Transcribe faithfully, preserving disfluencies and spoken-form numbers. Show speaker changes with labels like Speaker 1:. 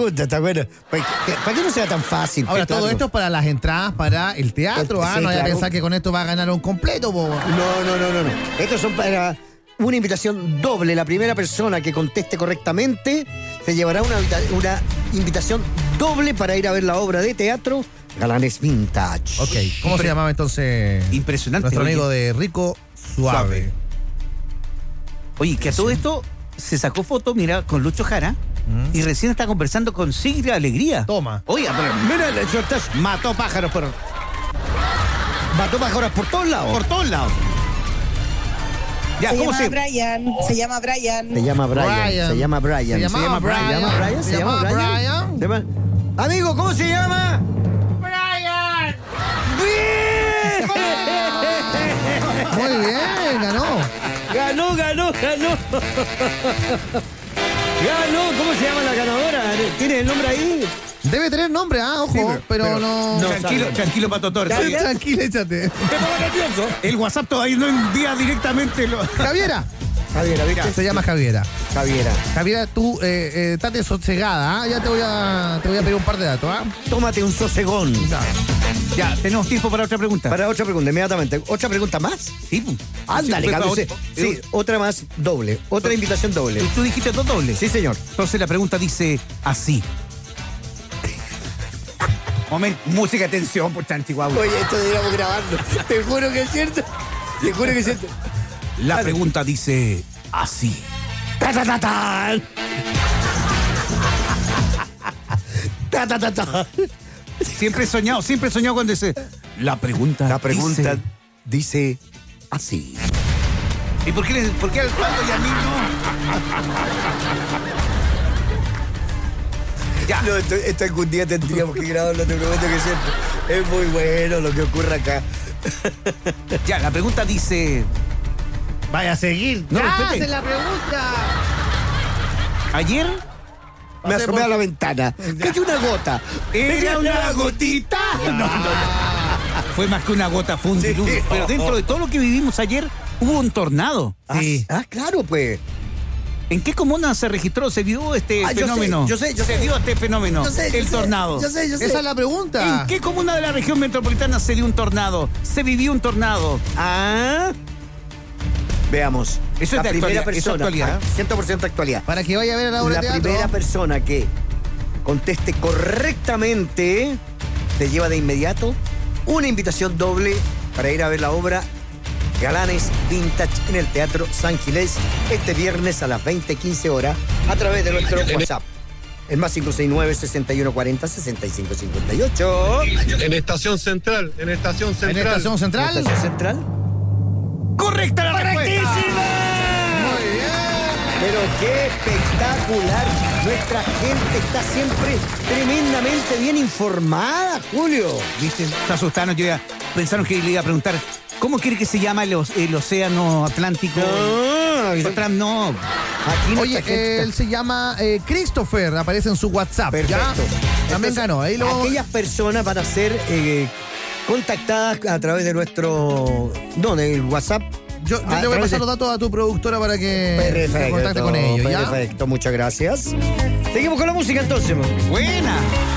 Speaker 1: pregunta, está bueno. ¿Para qué, para qué no sea tan fácil?
Speaker 2: Ahora,
Speaker 1: Claro.
Speaker 2: todo esto es para las entradas para el teatro,
Speaker 1: Sí,
Speaker 2: ¿ah? No vaya a
Speaker 1: claro.
Speaker 2: pensar que con esto va a ganar un completo, po.
Speaker 1: No, no, no, no, no. Estos son para una invitación doble. La primera persona que conteste correctamente se llevará una, invita- una invitación doble para ir a ver la obra de teatro Galanes Vintage.
Speaker 2: Ok, ¿cómo se llamaba entonces?
Speaker 3: Impresionante.
Speaker 2: Nuestro
Speaker 3: oye.
Speaker 2: amigo de Rico Suave.
Speaker 3: Suave. Oye, que a todo esto se sacó foto, mira, con Lucho Jara. Y recién está conversando con Sigrid Alegría.
Speaker 2: Toma.
Speaker 3: Oye, pero
Speaker 1: Mira, le soltás-
Speaker 3: mató pájaros por,
Speaker 1: mató pájaros por todos lados.
Speaker 3: por todos lados. Ya,
Speaker 4: Se
Speaker 3: ¿cómo
Speaker 4: llama
Speaker 3: se...?
Speaker 4: Brian, se llama Brian.
Speaker 1: Se llama Brian.
Speaker 2: Brian.
Speaker 1: Se llama Brian.
Speaker 2: Se llamaba
Speaker 1: Brian.
Speaker 2: Brian.
Speaker 1: ¿Se llama Brian?
Speaker 2: Se llamaba Brian.
Speaker 1: ¿Se llama- Amigo, ¿cómo se llama?
Speaker 2: ¡Brian!
Speaker 1: ¡Bien!
Speaker 2: Muy bien, ganó.
Speaker 1: Ganó, ganó, ganó. Ganó, ¿cómo se llama la ganadora? ¿Tienes el nombre ahí?
Speaker 2: Debe tener nombre, ah, ojo,
Speaker 3: Sí,
Speaker 2: pero,
Speaker 3: pero-
Speaker 2: no.
Speaker 1: no.
Speaker 3: Tranquilo,
Speaker 1: sabe.
Speaker 3: tranquilo, Pato Torres.
Speaker 1: Ya,
Speaker 3: Oye,
Speaker 1: ya.
Speaker 2: Tranquilízate.
Speaker 1: Te pongo nervioso.
Speaker 3: el WhatsApp todavía no envía directamente lo...
Speaker 2: Javiera.
Speaker 1: Javiera, ¿viste?
Speaker 2: Se llama Javiera.
Speaker 1: Javiera.
Speaker 2: Javiera, tú, eh, eh, estate sosegada, ¿ah? Ya te voy a, te voy a pedir un par de datos, ¿ah?
Speaker 1: Tómate un sosegón.
Speaker 3: Ya, tenemos tiempo para otra pregunta.
Speaker 1: Para otra pregunta, inmediatamente. ¿Otra pregunta más?
Speaker 3: Sí, pues.
Speaker 1: Ándale,
Speaker 3: Sí,
Speaker 1: cabrón.
Speaker 3: fue
Speaker 1: Sí,
Speaker 3: para otro-
Speaker 1: sí, otra más doble. Otra invitación doble.
Speaker 3: Tú dijiste dos dobles.
Speaker 1: Sí, señor.
Speaker 3: Entonces la pregunta dice así. Momento, música de tensión, por Chanchihuahua.
Speaker 1: Oye, esto deberíamos grabarlo. Te juro que es cierto. Te juro que es cierto.
Speaker 3: La pregunta dice así.
Speaker 1: Ta, ta, ta, ta. Ta, ta, ta, ta.
Speaker 3: Siempre he soñado, siempre he soñado cuando dice. La pregunta.
Speaker 1: La pregunta
Speaker 3: dice-
Speaker 1: dice así.
Speaker 3: ¿Y por qué, le- por qué al Pato y a mí no? Ya.
Speaker 1: No, esto, esto algún día tendríamos que grabarlo, te prometo que siempre. Es muy bueno lo que ocurre acá.
Speaker 3: Ya, la pregunta dice.
Speaker 2: Vaya a seguir.
Speaker 3: No,
Speaker 2: Ya,
Speaker 3: respete.
Speaker 2: hace la pregunta.
Speaker 3: Ayer
Speaker 1: Me asomé a la ventana. Cayó una gota.
Speaker 3: era una
Speaker 1: gotita.
Speaker 3: No, no, no. Fue más que una gota, fue un
Speaker 1: Sí.
Speaker 3: diluvio. Pero dentro de todo lo que vivimos ayer, hubo un tornado.
Speaker 1: Ah,
Speaker 2: Sí.
Speaker 1: ah, claro, pues.
Speaker 3: ¿En qué comuna se registró, se vio este
Speaker 1: Ah, yo sé,
Speaker 3: fenómeno?
Speaker 1: yo sé, yo
Speaker 3: se
Speaker 1: sé.
Speaker 3: dio este fenómeno,
Speaker 1: Yo sé, yo
Speaker 3: el
Speaker 1: sé,
Speaker 3: tornado.
Speaker 1: Yo sé, yo sé.
Speaker 2: Esa es la pregunta.
Speaker 3: ¿En qué comuna de la región metropolitana se dio un tornado? Se vivió un tornado.
Speaker 1: Ah. Veamos.
Speaker 3: Eso
Speaker 1: la
Speaker 3: es de
Speaker 1: primera
Speaker 3: actualidad, eso es
Speaker 1: persona.
Speaker 3: actualidad.
Speaker 1: ah, cien por ciento actualidad.
Speaker 2: Para que vaya a ver a la obra
Speaker 1: La
Speaker 2: de teatro.
Speaker 1: primera persona que conteste correctamente se lleva de inmediato una invitación doble para ir a ver la obra Galanes Vintage en el Teatro San Gilés este viernes a las veinte quince horas a través de nuestro WhatsApp. El más cinco seis nueve, seis uno cuatro cero, seis cinco cinco ocho.
Speaker 5: En Estación Central, en Estación
Speaker 2: En
Speaker 5: Central.
Speaker 2: Estación Central.
Speaker 1: ¿Estación Central?
Speaker 3: ¡Correcta la respuesta!
Speaker 2: Muy bien.
Speaker 1: Pero qué espectacular. Nuestra gente está siempre tremendamente bien informada, Julio.
Speaker 3: ¿Viste? Se asustaron, yo ya pensaron que le iba a preguntar, ¿cómo quiere que se llama el, o- el océano Atlántico?
Speaker 1: No,
Speaker 3: Otra- no.
Speaker 1: aquí nuestra
Speaker 2: Oye,
Speaker 1: gente
Speaker 2: él se llama eh, Christopher, aparece en su WhatsApp. ¿ya?
Speaker 1: Perfecto.
Speaker 2: También
Speaker 1: Entonces,
Speaker 2: ganó. Ahí lo...
Speaker 1: Aquellas personas van a ser eh, contactadas a través de nuestro... No, del WhatsApp.
Speaker 2: Yo, yo
Speaker 1: a
Speaker 2: le voy a
Speaker 1: través
Speaker 2: pasar
Speaker 1: de-
Speaker 2: los datos a tu productora para que se
Speaker 1: Perfecto,
Speaker 2: contacte con ellos, ¿ya?
Speaker 1: perfecto, muchas gracias. Seguimos con la música entonces.
Speaker 3: Buena.